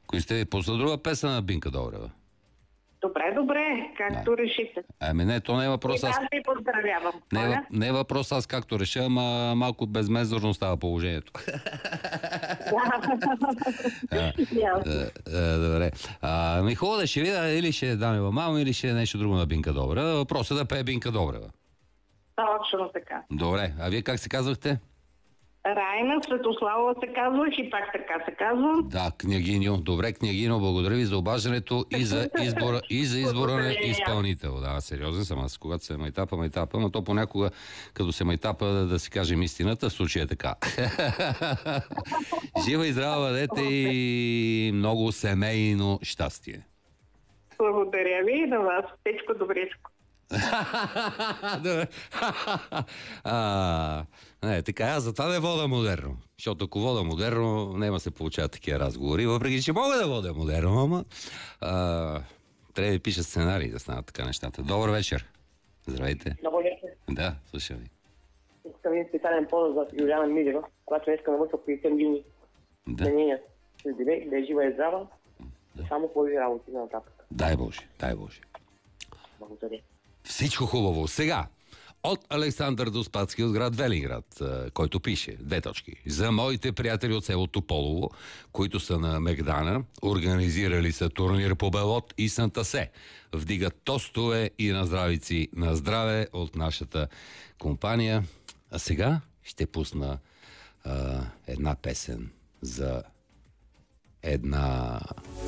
Кои сте ви пусна друга песен на Бинка Добрева? Добре, както решите. Ами не, то не е въпрос. Аз ви поздравявам. Не е въпрос аз както реша, ама малко безмезурно става положението. Добре. Ми хубаво да ще видя или ще даме мамо, или ще е нещо друго на Бинка Добрева. Въпросът е да пее Бинка Добрева. Точно така. Добре, а вие как се казвахте? Райна Светославова се казвах и пак така се казвам. Да, княгиньо. Добре, княгиньо, благодаря ви за обаждането и за избора на изпълнител. Да, сериозен съм аз. Когато се майтапа, но то понякога, като се майтапа, да си кажем истината, в случая е така. Жива и здрава бъдете и много семейно щастие. Благодаря ви и на вас. Всичко добричко. Не, така, аз затова не вода модерно. Защото ако вода модерно, няма се получават такива разговори. Въпреки, че мога да вода модерно, ама трябва да пиша сценарии да станат така нещата. Добър вечер. Здравейте. Много вечер. Да, слушам ви. Искам един специален поздрав за Юлиана Милева, която днес навършва 50 години. Да е жива и здрава. Само хубави работи за нататък. Дай Боже, дай Боже. Благодаря. Всичко хубаво. Сега, от Александър Доспадски от град Велинград, който пише, 2 точки. За моите приятели от село Тополово, които са на Мегдана, организирали са турнир по белот и Сантасе. Вдигат тостове и на здравици на здраве от нашата компания. А сега ще пусна една песен за една